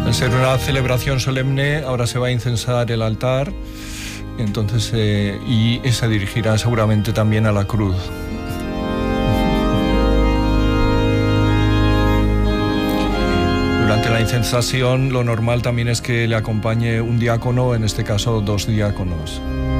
Al ser una celebración solemne, ahora se va a incensar el altar, entonces, y se dirigirá seguramente también a la cruz. Durante la incensación, lo normal también es que le acompañe un diácono, en este caso 2 diáconos.